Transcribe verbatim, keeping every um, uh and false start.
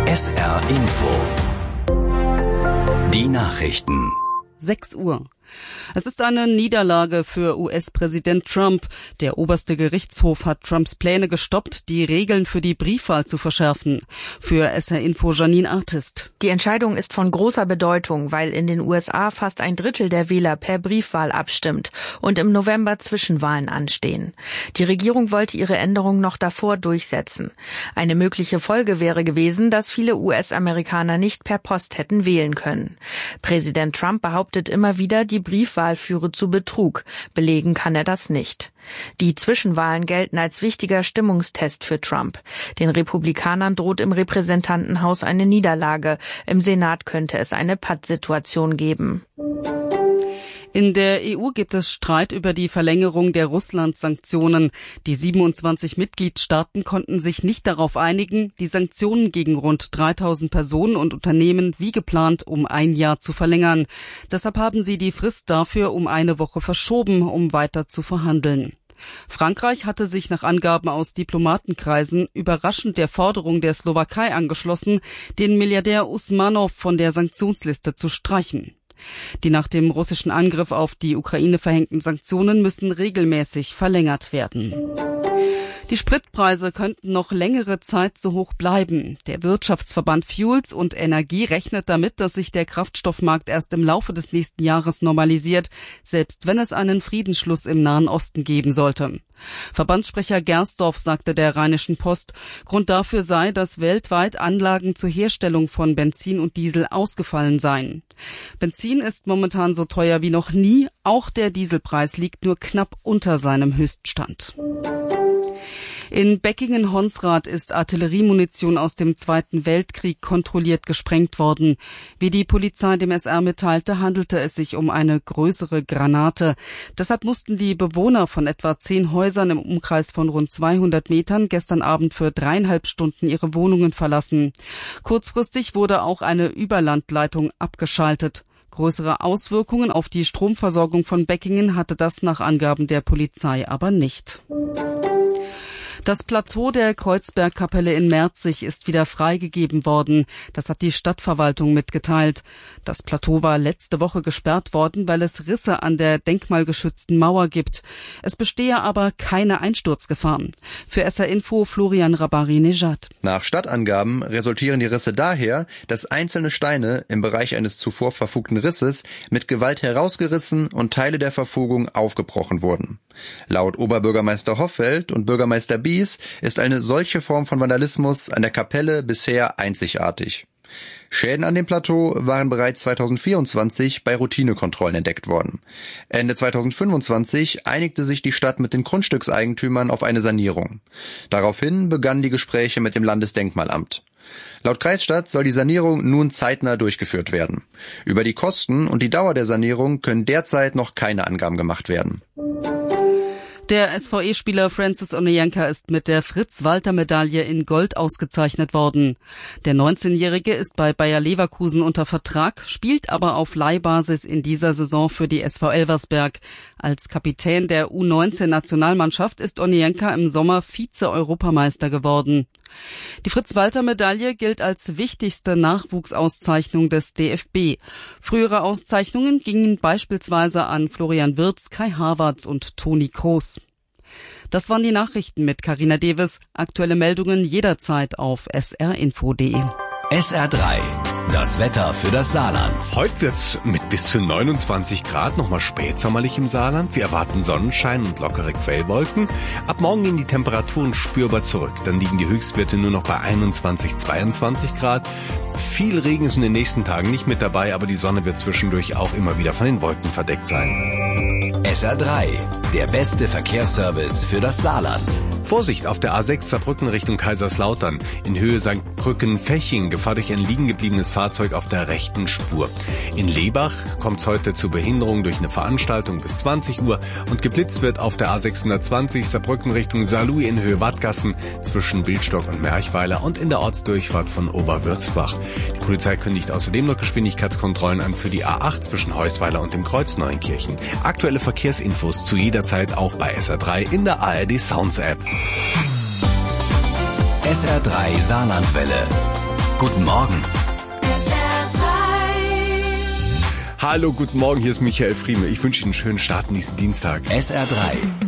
S R Info. Die Nachrichten. sechs Uhr. Es ist eine Niederlage für U S-Präsident Trump. Der oberste Gerichtshof hat Trumps Pläne gestoppt, die Regeln für die Briefwahl zu verschärfen. Für S R Info Janine Artist. Die Entscheidung ist von großer Bedeutung, weil in den U S A fast ein Drittel der Wähler per Briefwahl abstimmt und im November Zwischenwahlen anstehen. Die Regierung wollte ihre Änderung noch davor durchsetzen. Eine mögliche Folge wäre gewesen, dass viele U S-Amerikaner nicht per Post hätten wählen können. Präsident Trump behauptet immer wieder, die Briefwahl führe zu Betrug. Belegen kann er das nicht. Die Zwischenwahlen gelten als wichtiger Stimmungstest für Trump. Den Republikanern droht im Repräsentantenhaus eine Niederlage. Im Senat könnte es eine Pattsituation geben. In der E U gibt es Streit über die Verlängerung der Russland-Sanktionen. Die siebenundzwanzig Mitgliedstaaten konnten sich nicht darauf einigen, die Sanktionen gegen rund dreitausend Personen und Unternehmen wie geplant um ein Jahr zu verlängern. Deshalb haben sie die Frist dafür um eine Woche verschoben, um weiter zu verhandeln. Frankreich hatte sich nach Angaben aus Diplomatenkreisen überraschend der Forderung der Slowakei angeschlossen, den Milliardär Usmanov von der Sanktionsliste zu streichen. Die nach dem russischen Angriff auf die Ukraine verhängten Sanktionen müssen regelmäßig verlängert werden. Die Spritpreise könnten noch längere Zeit so hoch bleiben. Der Wirtschaftsverband Fuels und Energie rechnet damit, dass sich der Kraftstoffmarkt erst im Laufe des nächsten Jahres normalisiert, selbst wenn es einen Friedensschluss im Nahen Osten geben sollte. Verbandssprecher Gersdorf sagte der Rheinischen Post, Grund dafür sei, dass weltweit Anlagen zur Herstellung von Benzin und Diesel ausgefallen seien. Benzin ist momentan so teuer wie noch nie, auch der Dieselpreis liegt nur knapp unter seinem Höchststand. In Beckingen-Honsrath ist Artilleriemunition aus dem Zweiten Weltkrieg kontrolliert gesprengt worden. Wie die Polizei dem S R mitteilte, handelte es sich um eine größere Granate. Deshalb mussten die Bewohner von etwa zehn Häusern im Umkreis von rund zweihundert Metern gestern Abend für dreieinhalb Stunden ihre Wohnungen verlassen. Kurzfristig wurde auch eine Überlandleitung abgeschaltet. Größere Auswirkungen auf die Stromversorgung von Beckingen hatte das nach Angaben der Polizei aber nicht. Das Plateau der Kreuzbergkapelle in Merzig ist wieder freigegeben worden. Das hat die Stadtverwaltung mitgeteilt. Das Plateau war letzte Woche gesperrt worden, weil es Risse an der denkmalgeschützten Mauer gibt. Es bestehe aber keine Einsturzgefahr. Für S R Info Florian Rabari-Nejad. Nach Stadtangaben resultieren die Risse daher, dass einzelne Steine im Bereich eines zuvor verfugten Risses mit Gewalt herausgerissen und Teile der Verfugung aufgebrochen wurden. Laut Oberbürgermeister Hoffeld und Bürgermeister Bies ist eine solche Form von Vandalismus an der Kapelle bisher einzigartig. Schäden an dem Plateau waren bereits zweitausendvierundzwanzig bei Routinekontrollen entdeckt worden. Ende zweitausendfünfundzwanzig einigte sich die Stadt mit den Grundstückseigentümern auf eine Sanierung. Daraufhin begannen die Gespräche mit dem Landesdenkmalamt. Laut Kreisstadt soll die Sanierung nun zeitnah durchgeführt werden. Über die Kosten und die Dauer der Sanierung können derzeit noch keine Angaben gemacht werden. Der S V E-Spieler Francis Onyenka ist mit der Fritz-Walter-Medaille in Gold ausgezeichnet worden. Der neunzehnjährige ist bei Bayer Leverkusen unter Vertrag, spielt aber auf Leihbasis in dieser Saison für die S V Elversberg. Als Kapitän der U neunzehn-Nationalmannschaft ist Onyenka im Sommer Vize-Europameister geworden. Die Fritz-Walter-Medaille gilt als wichtigste Nachwuchsauszeichnung des D F B. Frühere Auszeichnungen gingen beispielsweise an Florian Wirtz, Kai Havertz und Toni Kroos. Das waren die Nachrichten mit Carina Deves. Aktuelle Meldungen jederzeit auf s r info punkt d e. S R drei. Das Wetter für das Saarland. Heute wird's mit bis zu neunundzwanzig Grad nochmal spätsommerlich im Saarland. Wir erwarten Sonnenschein und lockere Quellwolken. Ab morgen gehen die Temperaturen spürbar zurück. Dann liegen die Höchstwerte nur noch bei einundzwanzig, zweiundzwanzig Grad. Viel Regen ist in den nächsten Tagen nicht mit dabei, aber die Sonne wird zwischendurch auch immer wieder von den Wolken verdeckt sein. S R drei. Der beste Verkehrsservice für das Saarland. Vorsicht auf der A sechs Saarbrücken Richtung Kaiserslautern. In Höhe Sankt Brücken-Feching Gefahr durch ein liegen gebliebenes Fahrzeug auf der rechten Spur. In Lebach kommt es heute zu Behinderung durch eine Veranstaltung bis zwanzig Uhr und geblitzt wird auf der A sechshundertzwanzig Saarbrücken Richtung Saarlouis in Höhe Wattgassen zwischen Wildstock und Merchweiler und in der Ortsdurchfahrt von Oberwürzbach. Die Polizei kündigt außerdem noch Geschwindigkeitskontrollen an für die A acht zwischen Heusweiler und dem Kreuz Neuenkirchen. Aktuelle Verkehrsinfos zu jeder Zeit auch bei S R drei in der A R D Sounds App. S R drei Saarlandwelle. Guten Morgen. Hallo, guten Morgen, hier ist Michael Friemel. Ich wünsche Ihnen einen schönen Start in diesen Dienstag. S R drei.